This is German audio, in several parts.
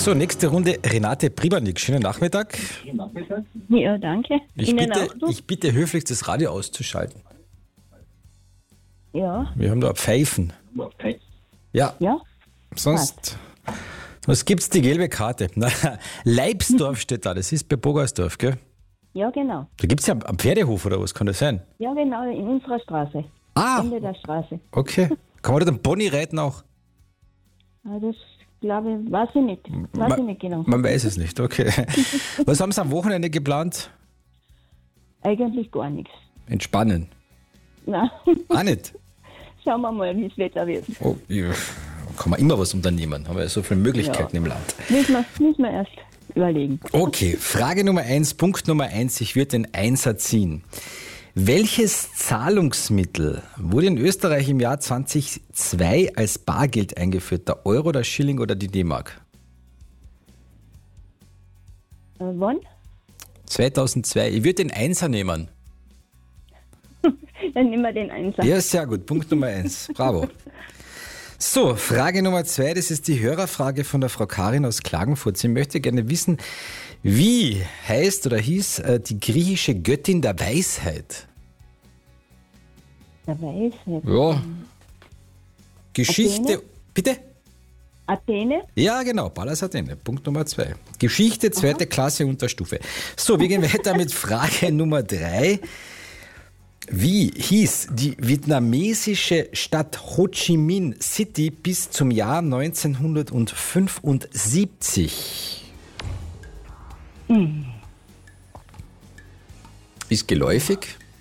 So, nächste Runde Renate Primanik. Schönen Nachmittag. Ja, danke. Ich bitte höflichst das Radio auszuschalten. Ja. Wir haben da ein Pfeifen. Ja. Ja. Sonst gibt's die gelbe Karte. Leibsdorf steht da, das ist bei Bogersdorf, gell? Ja, genau. Da gibt's ja einen Pferdehof oder was kann das sein? Ja, genau, in unserer Straße. Ende der Straße. Okay. Kann man da den Pony reiten auch? Das glaube ich, weiß ich nicht. Weiß ich nicht genau. Man weiß es nicht, okay. Was haben Sie am Wochenende geplant? Eigentlich gar nichts. Entspannen. Nein. Auch nicht? Schauen wir mal, wie das Wetter wird. Oh, ja. Kann man immer was unternehmen. Haben wir ja so viele Möglichkeiten im Land. Müssen wir erst überlegen. Okay, Frage Nummer 1, Punkt Nummer 1. Ich würde den Einser ziehen. Welches Zahlungsmittel wurde in Österreich im Jahr 2002 als Bargeld eingeführt? Der Euro, der Schilling oder die D-Mark? Wann? 2002. Ich würde den Einser nehmen. Dann nehmen wir den Einser. Ja, sehr gut. Punkt Nummer 1. Bravo. So, Frage Nummer 2. Das ist die Hörerfrage von der Frau Karin aus Klagenfurt. Sie möchte gerne wissen, wie heißt oder hieß die griechische Göttin der Weisheit? Der Weisheit? Ja. Geschichte. Athene? Bitte? Athene? Ja, genau. Pallas Athene. Punkt Nummer 2. Geschichte, 2. Klasse, Unterstufe. So, wir gehen weiter mit Frage Nummer 3. Wie hieß die vietnamesische Stadt Ho Chi Minh City bis zum Jahr 1975? Ist geläufig?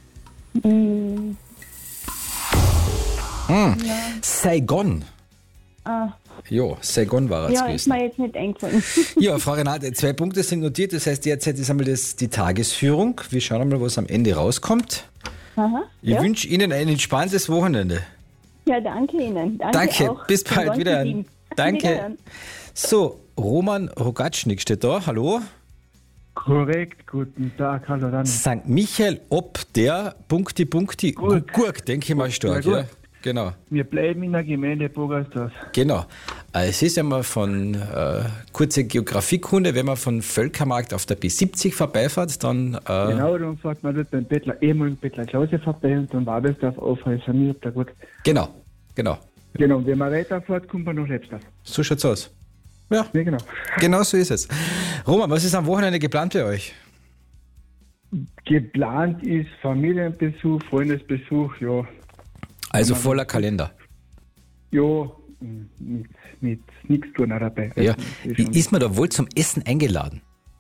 Saigon. Ja, Saigon war es Ja, gewesen. ist mir jetzt nicht eingefallen. Ja, Frau Renate, 2 Punkte sind notiert. Das heißt, derzeit ist einmal die Tagesführung. Wir schauen mal, was am Ende rauskommt. Aha, Ich wünsche Ihnen ein entspanntes Wochenende. Ja, danke Ihnen. Danke, auch. bis bald Danke wieder. Ihnen. Danke. Wiederhören. So, Roman Rogatschnik steht da. Hallo. Korrekt, guten Tag, hallo dann. St. Michael ob der Punkti, Gurk, denke ich mal stark. Ja, Ja, genau. Wir bleiben in der Gemeinde Bogersdorf. Genau. Es ist ja mal von kurze Geografiekunde, wenn man von Völkermarkt auf der B70 vorbeifährt, dann Genau, dann fährt man dort beim ehemaligen Bettler Klause vorbei und dann Wabelsdorf auf, also mir ob der gut. genau. Genau, wenn man weiterfährt, kommt man nach Lebsdorf. So schaut's aus. Ja, Ja, genau. genau so ist es. Roman, was ist am Wochenende geplant bei euch? Geplant ist Familienbesuch, Freundesbesuch, ja. Also voller Kalender. Ja, mit nichts tun auch dabei. Ja. Also, schon, Ist man da wohl zum Essen eingeladen?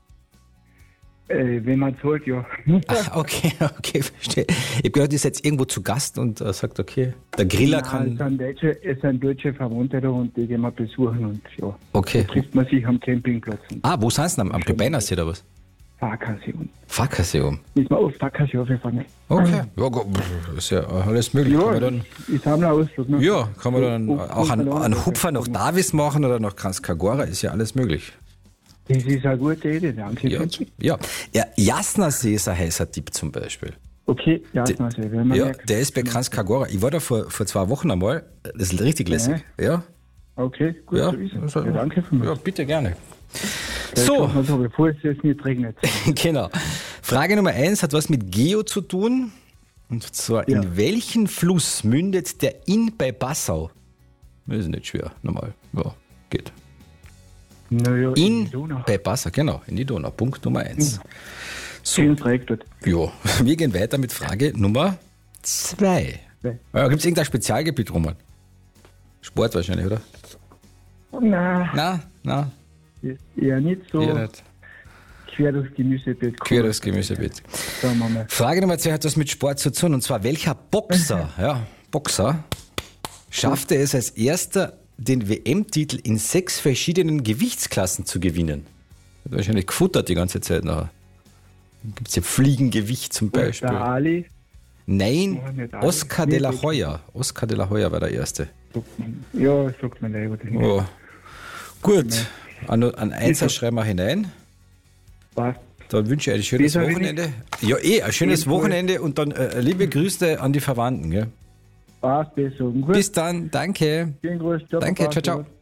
wenn man zahlt, ja. Ach, okay, verstehe. Ich habe gehört, ihr seid irgendwo zu Gast und sagt, okay, der Griller kann... Es sind deutsche Verwandte da und die gehen wir besuchen und ja. Okay. Da trifft man sich am Campingplatz. Wo sind sie denn? Am Plebeinersee oder was? Fahrkassium. Fahrkassium. Ist man auf Fahrkassium gefahren. Okay. Ja, ist ja alles möglich. Kann Ja, man dann, ich sammle einen Ausflug. Ne? ja, kann man dann Und auch einen Hupfer nach Davis machen oder nach Kranskagora, ist ja alles möglich. Das ist eine gute Idee, danke. Ja. Jasnersee ist ein heißer Tipp zum Beispiel. Okay, Jasnersee, wenn man Ja, merkt. der ist bei Kranskagora. Ich war da vor 2 Wochen einmal. Das ist richtig lässig. Ja. Okay, gut, Ja, so ist es. also, Ja, danke für mich. Ja, bitte gerne. So. So, Bevor es jetzt nicht regnet. genau. Frage Nummer 1 hat was mit Geo zu tun. Und zwar, Ja. in welchen Fluss mündet der Inn bei Passau? Das ist nicht schwer, normal. Ja, geht. Naja, In die Donau. bei Passau, genau, in die Donau. Punkt Nummer 1. Schön Dreieck dort. Ja, wir gehen weiter mit Frage Nummer 2. Zwei. Ja, gibt es irgendein Spezialgebiet, Roman? Sport wahrscheinlich, oder? Nein, Na, eher nicht so. hier nicht. Quer durchs Gemüsebeet. Quer durchs Gemüsebeet. Sagen wir mal. Frage Nummer 2 hat was mit Sport zu tun. Und zwar, welcher Boxer schaffte es als erster, den WM-Titel in 6 verschiedenen Gewichtsklassen zu gewinnen? Hat wahrscheinlich gefuttert die ganze Zeit nachher. Dann gibt es ja Fliegengewicht zum Beispiel. Der Ali. Nein, Mohamed Ali. Oscar de la Hoya. Oscar de la Hoya war der Erste. Ja, sagt man nicht. Oh. Gut, an Einser schreiben wir hinein. Passt. Dann wünsche ich ein schönes Besser Wochenende. Ja, ein schönes Wochenende und dann liebe Grüße an die Verwandten. Gell? Passt, besser. Gut. Bis dann, danke. Vielen Gruß. Ciao, Danke, Papa. ciao, ciao.